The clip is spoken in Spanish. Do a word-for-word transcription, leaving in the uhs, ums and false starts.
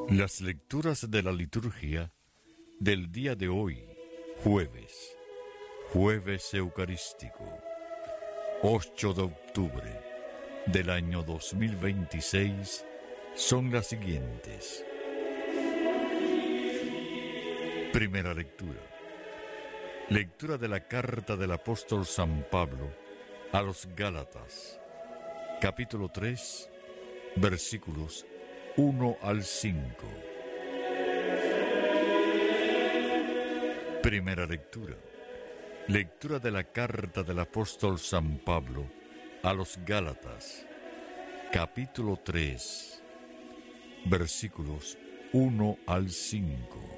Las lecturas de la liturgia del día de hoy, jueves, jueves eucarístico, ocho de octubre del año dos mil veintiséis, son las siguientes. Primera lectura. Lectura de la carta del apóstol San Pablo a los Gálatas, capítulo tres, versículos uno al cinco. Primera lectura. Lectura de la carta del apóstol San Pablo a los Gálatas, capítulo tres, versículos uno al cinco.